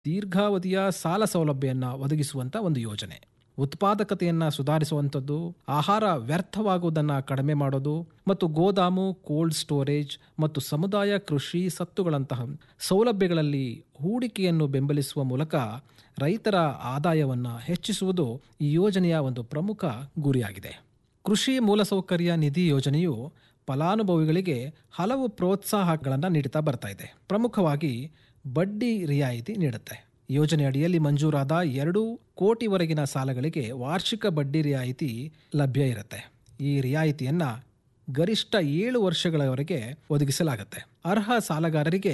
ದೀರ್ಘಾವಧಿಯ ಸಾಲ ಸೌಲಭ್ಯವನ್ನು ಒದಗಿಸುವಂಥ ಒಂದು ಯೋಜನೆ. ಉತ್ಪಾದಕತೆಯನ್ನು ಸುಧಾರಿಸುವಂಥದ್ದು, ಆಹಾರ ವ್ಯರ್ಥವಾಗುವುದನ್ನು ಕಡಿಮೆ ಮಾಡೋದು ಮತ್ತು ಗೋದಾಮು, ಕೋಲ್ಡ್ ಸ್ಟೋರೇಜ್ ಮತ್ತು ಸಮುದಾಯ ಕೃಷಿ ಸತ್ತುಗಳಂತಹ ಸೌಲಭ್ಯಗಳಲ್ಲಿ ಹೂಡಿಕೆಯನ್ನು ಬೆಂಬಲಿಸುವ ಮೂಲಕ ರೈತರ ಆದಾಯವನ್ನು ಹೆಚ್ಚಿಸುವುದು ಈ ಯೋಜನೆಯ ಒಂದು ಪ್ರಮುಖ ಗುರಿಯಾಗಿದೆ. ಕೃಷಿ ಮೂಲಸೌಕರ್ಯ ನಿಧಿ ಯೋಜನೆಯು ಫಲಾನುಭವಿಗಳಿಗೆ ಹಲವು ಪ್ರೋತ್ಸಾಹಗಳನ್ನು ನೀಡುತ್ತಾ ಬರ್ತಾ ಇದೆ. ಪ್ರಮುಖವಾಗಿ ಬಡ್ಡಿ ರಿಯಾಯಿತಿ ನೀಡುತ್ತೆ. ಯೋಜನೆ ಅಡಿಯಲ್ಲಿ ಮಂಜೂರಾದ 2 ಕೋಟಿವರೆಗಿನ ಸಾಲಗಳಿಗೆ ವಾರ್ಷಿಕ ಬಡ್ಡಿ ರಿಯಾಯಿತಿ ಲಭ್ಯ ಇರುತ್ತೆ. ಈ ರಿಯಾಯಿತಿಯನ್ನು ಗರಿಷ್ಠ 7 ವರ್ಷಗಳವರೆಗೆ ಒದಗಿಸಲಾಗುತ್ತೆ. ಅರ್ಹ ಸಾಲಗಾರರಿಗೆ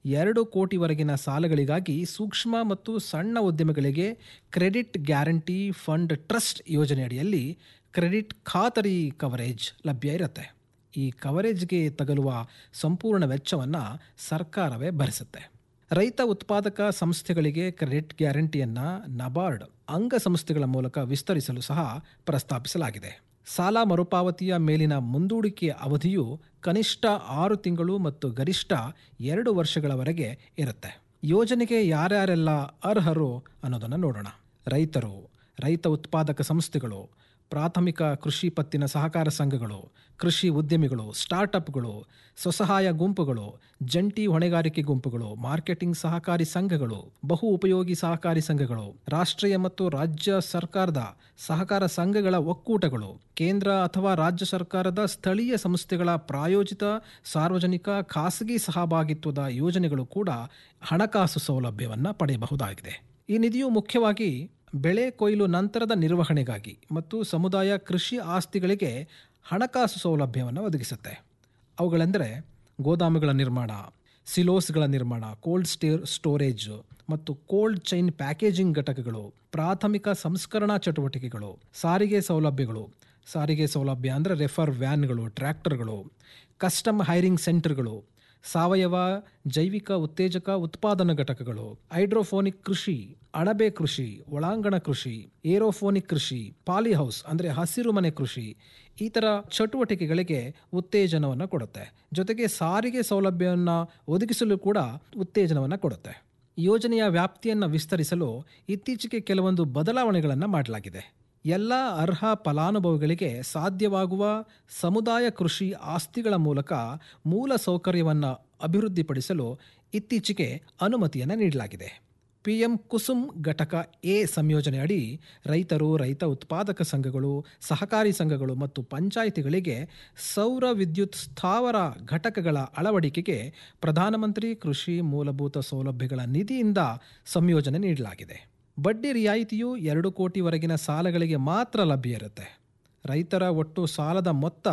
2 ಕೋಟಿವರೆಗಿನ ಸಾಲಗಳಿಗಾಗಿ ಸೂಕ್ಷ್ಮ ಮತ್ತು ಸಣ್ಣ ಉದ್ಯಮಗಳಿಗೆ ಕ್ರೆಡಿಟ್ ಗ್ಯಾರಂಟಿ ಫಂಡ್ ಟ್ರಸ್ಟ್ ಯೋಜನೆ ಅಡಿಯಲ್ಲಿ ಕ್ರೆಡಿಟ್ ಖಾತರಿ ಕವರೇಜ್ ಲಭ್ಯ ಇರುತ್ತೆ. ಈ ಕವರೇಜ್ಗೆ ತಗಲುವ ಸಂಪೂರ್ಣ ವೆಚ್ಚವನ್ನು ಸರ್ಕಾರವೇ ಭರಿಸುತ್ತೆ. ರೈತ ಉತ್ಪಾದಕ ಸಂಸ್ಥೆಗಳಿಗೆ ಕ್ರೆಡಿಟ್ ಗ್ಯಾರಂಟಿಯನ್ನು ನಬಾರ್ಡ್ ಅಂಗಸಂಸ್ಥೆಗಳ ಮೂಲಕ ವಿಸ್ತರಿಸಲು ಸಹ ಪ್ರಸ್ತಾಪಿಸಲಾಗಿದೆ. ಸಾಲ ಮರುಪಾವತಿಯ ಮೇಲಿನ ಮುಂದೂಡಿಕೆಯ ಅವಧಿಯು ಕನಿಷ್ಠ 6 ತಿಂಗಳು ಮತ್ತು ಗರಿಷ್ಠ 2 ವರ್ಷಗಳವರೆಗೆ ಇರುತ್ತೆ. ಯೋಜನೆಗೆ ಯಾರ್ಯಾರೆಲ್ಲ ಅರ್ಹರು ಅನ್ನೋದನ್ನು ನೋಡೋಣ. ರೈತರು, ರೈತ ಉತ್ಪಾದಕ ಸಂಸ್ಥೆಗಳು, ಪ್ರಾಥಮಿಕ ಕೃಷಿ ಪತ್ತಿನ ಸಹಕಾರ ಸಂಘಗಳು, ಕೃಷಿ ಉದ್ಯಮಿಗಳು, ಸ್ಟಾರ್ಟ್ಅಪ್ಗಳು, ಸ್ವಸಹಾಯ ಗುಂಪುಗಳು, ಜಂಟಿ ಹೊಣೆಗಾರಿಕೆ ಗುಂಪುಗಳು, ಮಾರ್ಕೆಟಿಂಗ್ ಸಹಕಾರಿ ಸಂಘಗಳು, ಬಹು ಉಪಯೋಗಿ ಸಹಕಾರಿ ಸಂಘಗಳು, ರಾಷ್ಟ್ರೀಯ ಮತ್ತು ರಾಜ್ಯ ಸರ್ಕಾರದ ಸಹಕಾರ ಸಂಘಗಳ ಒಕ್ಕೂಟಗಳು, ಕೇಂದ್ರ ಅಥವಾ ರಾಜ್ಯ ಸರ್ಕಾರದ ಸ್ಥಳೀಯ ಸಂಸ್ಥೆಗಳ ಪ್ರಾಯೋಜಿತ ಸಾರ್ವಜನಿಕ ಖಾಸಗಿ ಸಹಭಾಗಿತ್ವದ ಯೋಜನೆಗಳು ಕೂಡ ಹಣಕಾಸು ಸೌಲಭ್ಯವನ್ನು ಪಡೆಯಬಹುದಾಗಿದೆ. ಈ ನಿಧಿಯು ಮುಖ್ಯವಾಗಿ ಬೆಳೆ ಕೊಯ್ಲು ನಂತರದ ನಿರ್ವಹಣೆಗಾಗಿ ಮತ್ತು ಸಮುದಾಯ ಕೃಷಿ ಆಸ್ತಿಗಳಿಗೆ ಹಣಕಾಸು ಸೌಲಭ್ಯವನ್ನು ಒದಗಿಸುತ್ತೆ. ಅವುಗಳೆಂದರೆ ಗೋದಾಮುಗಳ ನಿರ್ಮಾಣ, ಸಿಲೋಸ್ಗಳ ನಿರ್ಮಾಣ, ಕೋಲ್ಡ್ ಸ್ಟೋರೇಜ್ ಮತ್ತು ಕೋಲ್ಡ್ ಚೈನ್ ಪ್ಯಾಕೇಜಿಂಗ್ ಘಟಕಗಳು, ಪ್ರಾಥಮಿಕ ಸಂಸ್ಕರಣಾ ಚಟುವಟಿಕೆಗಳು, ಸಾರಿಗೆ ಸೌಲಭ್ಯ ಅಂದರೆ ರೆಫರ್ ವ್ಯಾನ್ಗಳು, ಟ್ರ್ಯಾಕ್ಟರ್ಗಳು, ಕಸ್ಟಮ್ ಹೈರಿಂಗ್ ಸೆಂಟರ್ಗಳು, ಸಾವಯವ ಜೈವಿಕ ಉತ್ತೇಜಕ ಉತ್ಪಾದನಾ ಘಟಕಗಳು, ಹೈಡ್ರೋಫೋನಿಕ್ ಕೃಷಿ, ಅಣಬೆ ಕೃಷಿ, ಒಳಾಂಗಣ ಕೃಷಿ, ಏರೋಫೋನಿಕ್ ಕೃಷಿ, ಪಾಲಿಹೌಸ್ ಅಂದರೆ ಹಸಿರು ಮನೆ ಕೃಷಿ, ಈ ಥರ ಚಟುವಟಿಕೆಗಳಿಗೆ ಉತ್ತೇಜನವನ್ನು ಕೊಡುತ್ತೆ. ಜೊತೆಗೆ ಸಾರಿಗೆ ಸೌಲಭ್ಯವನ್ನು ಒದಗಿಸಲು ಕೂಡ ಉತ್ತೇಜನವನ್ನು ಕೊಡುತ್ತೆ. ಯೋಜನೆಯ ವ್ಯಾಪ್ತಿಯನ್ನು ವಿಸ್ತರಿಸಲು ಇತ್ತೀಚೆಗೆ ಕೆಲವೊಂದು ಬದಲಾವಣೆಗಳನ್ನು ಮಾಡಲಾಗಿದೆ. ಎಲ್ಲ ಅರ್ಹ ಫಲಾನುಭವಿಗಳಿಗೆ ಸಾಧ್ಯವಾಗುವ ಸಮುದಾಯ ಕೃಷಿ ಆಸ್ತಿಗಳ ಮೂಲಕ ಮೂಲ ಸೌಕರ್ಯವನ್ನು ಅಭಿವೃದ್ಧಿಪಡಿಸಲು ಇತ್ತೀಚೆಗೆ ಅನುಮತಿಯನ್ನು ನೀಡಲಾಗಿದೆ. PM ಕುಸುಮ್ ಘಟಕ ಎ ಸಂಯೋಜನೆ ಅಡಿ ರೈತರು, ರೈತ ಉತ್ಪಾದಕ ಸಂಘಗಳು, ಸಹಕಾರಿ ಸಂಘಗಳು ಮತ್ತು ಪಂಚಾಯಿತಿಗಳಿಗೆ ಸೌರ ವಿದ್ಯುತ್ ಸ್ಥಾವರ ಘಟಕಗಳ ಅಳವಡಿಕೆಗೆ ಪ್ರಧಾನಮಂತ್ರಿ ಕೃಷಿ ಮೂಲಭೂತ ಸೌಲಭ್ಯಗಳ ನಿಧಿಯಿಂದ ಸಂಯೋಜನೆ ನೀಡಲಾಗಿದೆ. ಬಡ್ಡಿ ರಿಯಾಯಿತಿಯು 2 ಕೋಟಿವರೆಗಿನ ಸಾಲಗಳಿಗೆ ಮಾತ್ರ ಲಭ್ಯ ಇರುತ್ತೆ. ರೈತರ ಒಟ್ಟು ಸಾಲದ ಮೊತ್ತ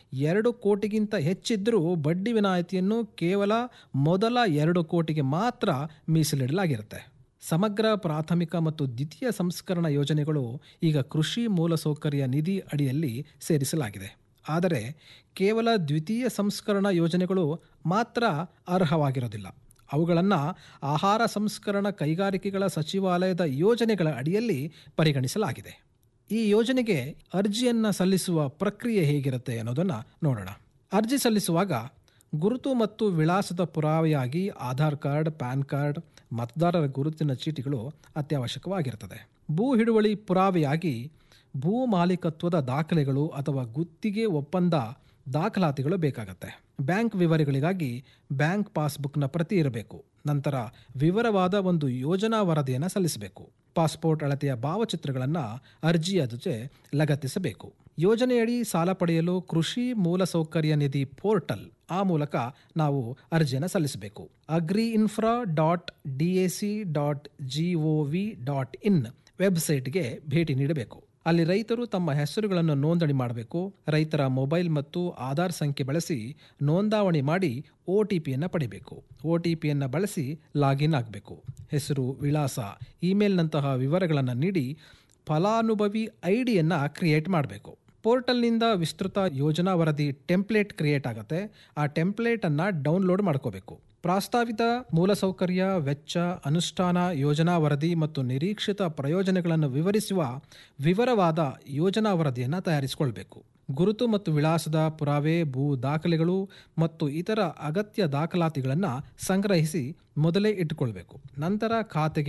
2 ಕೋಟಿಗಿಂತ ಹೆಚ್ಚಿದ್ದರೂ ಬಡ್ಡಿ ವಿನಾಯಿತಿಯನ್ನು ಕೇವಲ ಮೊದಲ 2 ಕೋಟಿಗೆ ಮಾತ್ರ ಮೀಸಲಿಡಲಾಗಿರುತ್ತೆ. ಸಮಗ್ರ ಪ್ರಾಥಮಿಕ ಮತ್ತು ದ್ವಿತೀಯ ಸಂಸ್ಕರಣ ಯೋಜನೆಗಳು ಈಗ ಕೃಷಿ ಮೂಲಸೌಕರ್ಯ ನಿಧಿ ಅಡಿಯಲ್ಲಿ ಸೇರಿಸಲಾಗಿದೆ. ಆದರೆ ಕೇವಲ ದ್ವಿತೀಯ ಸಂಸ್ಕರಣಾ ಯೋಜನೆಗಳು ಮಾತ್ರ ಅರ್ಹವಾಗಿರೋದಿಲ್ಲ. ಅವುಗಳನ್ನು ಆಹಾರ ಸಂಸ್ಕರಣಾ ಕೈಗಾರಿಕೆಗಳ ಸಚಿವಾಲಯದ ಯೋಜನೆಗಳ ಅಡಿಯಲ್ಲಿ ಪರಿಗಣಿಸಲಾಗಿದೆ. ಈ ಯೋಜನೆಗೆ ಅರ್ಜಿಯನ್ನು ಸಲ್ಲಿಸುವ ಪ್ರಕ್ರಿಯೆ ಹೇಗಿರುತ್ತೆ ಅನ್ನೋದನ್ನು ನೋಡೋಣ. ಅರ್ಜಿ ಸಲ್ಲಿಸುವಾಗ ಗುರುತು ಮತ್ತು ವಿಳಾಸದ ಪುರಾವೆಯಾಗಿ ಆಧಾರ್ ಕಾರ್ಡ್, ಪ್ಯಾನ್ ಕಾರ್ಡ್, ಮತದಾರರ ಗುರುತಿನ ಚೀಟಿಗಳು ಅತ್ಯವಶ್ಯಕವಾಗಿರುತ್ತದೆ. ಭೂ ಹಿಡುವಳಿ ಪುರಾವೆಯಾಗಿ ಭೂ ಮಾಲೀಕತ್ವದ ದಾಖಲೆಗಳು ಅಥವಾ ಗುತ್ತಿಗೆ ಒಪ್ಪಂದ ದಾಖಲಾತಿಗಳು ಬೇಕಾಗುತ್ತೆ. ಬ್ಯಾಂಕ್ ವಿವರಗಳಿಗಾಗಿ ಬ್ಯಾಂಕ್ ಪಾಸ್ಬುಕ್ನ ಪ್ರತಿ ಇರಬೇಕು. ನಂತರ ವಿವರವಾದ ಒಂದು ಯೋಜನಾ ವರದಿಯನ್ನು ಸಲ್ಲಿಸಬೇಕು. ಪಾಸ್ಪೋರ್ಟ್ ಅಳತೆಯ ಭಾವಚಿತ್ರಗಳನ್ನು ಅರ್ಜಿಯ ಜೊತೆ ಲಗತ್ತಿಸಬೇಕು. ಯೋಜನೆಯಡಿ ಸಾಲ ಪಡೆಯಲು ಕೃಷಿ ಮೂಲಸೌಕರ್ಯ ನಿಧಿ ಪೋರ್ಟಲ್ ಆ ಮೂಲಕ ನಾವು ಅರ್ಜಿಯನ್ನು ಸಲ್ಲಿಸಬೇಕು. agriinfra.dac.gov.in ವೆಬ್ಸೈಟ್ಗೆ ಭೇಟಿ ನೀಡಬೇಕು. ಅಲ್ಲಿ ರೈತರು ತಮ್ಮ ಹೆಸರುಗಳನ್ನು ನೋಂದಣಿ ಮಾಡಬೇಕು. ರೈತರ ಮೊಬೈಲ್ ಮತ್ತು ಆಧಾರ್ ಸಂಖ್ಯೆ ಬಳಸಿ ನೋಂದಾವಣಿ ಮಾಡಿ OTPಯನ್ನು ಪಡಿಬೇಕು. OTPಯನ್ನು ಬಳಸಿ ಲಾಗಿನ್ ಆಗಬೇಕು. ಹೆಸರು, ವಿಳಾಸ, ಇಮೇಲ್ನಂತಹ ವಿವರಗಳನ್ನು ನೀಡಿ ಫಲಾನುಭವಿ ಐಡಿಯನ್ನು ಕ್ರಿಯೇಟ್ ಮಾಡಬೇಕು. ಪೋರ್ಟಲ್ನಿಂದ ವಿಸ್ತೃತ ಯೋಜನಾ ವರದಿ ಟೆಂಪ್ಲೇಟ್ ಕ್ರಿಯೇಟ್ ಆಗುತ್ತೆ. ಆ ಟೆಂಪ್ಲೇಟನ್ನು ಡೌನ್ಲೋಡ್ ಮಾಡ್ಕೋಬೇಕು. ಪ್ರಸ್ತಾವಿತ ಮೂಲಸೌಕರ್ಯ ವೆಚ್ಚ, ಅನುಷ್ಠಾನ, ಯೋಜನಾ ವರದಿ ಮತ್ತು ನಿರೀಕ್ಷಿತ ಪ್ರಯೋಜನಗಳನ್ನು ವಿವರಿಸುವ ವಿವರವಾದ ಯೋಜನಾ ವರದಿಯನ್ನು ತಯಾರಿಸಿಕೊಳ್ಬೇಕು. ಗುರುತು ಮತ್ತು ವಿಳಾಸದ ಪುರಾವೆ, ಭೂ ದಾಖಲೆಗಳು ಮತ್ತು ಇತರ ಅಗತ್ಯ ದಾಖಲಾತಿಗಳನ್ನು ಸಂಗ್ರಹಿಸಿ ಮೊದಲೇ ಇಟ್ಟುಕೊಳ್ಬೇಕು. ನಂತರ ಖಾತೆಗೆ